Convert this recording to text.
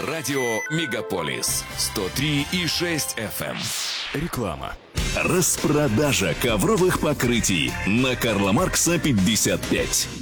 Радио Мегаполис 103,6 FM. Реклама. Распродажа ковровых покрытий на Карла Маркса 55.